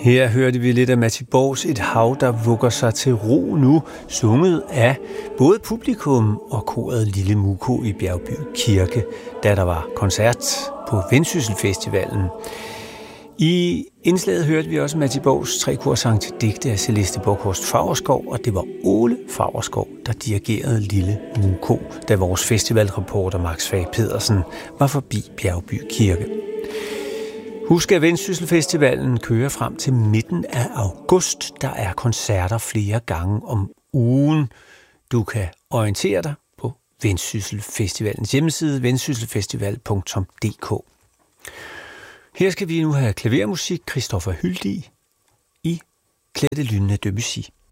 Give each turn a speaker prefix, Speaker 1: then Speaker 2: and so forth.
Speaker 1: Her hørte vi lidt af Matti Borgs Et hav, der vugger sig til ro nu, sunget af både publikum og koret Lille Muko i Bjergby Kirke, da der var koncert på Vendsyssel Festivalen. I indslaget hørte vi også Matti Borgs 3 korsang til digte af Celeste Borghorst Favrskov, og det var Ole Favrskov, der dirigerede Lille Muko, da vores festivalreporter Max Fag Pedersen var forbi Bjergby Kirke. Husk, at Vendsyssel Festivalen kører frem til midten af august. Der er koncerter flere gange om ugen. Du kan orientere dig på Vendsyssel Festivalens hjemmeside, vendsysselfestival.dk. Her skal vi nu have klavermusik, Christoffer Hyldig i Clair de Lune af Debussy.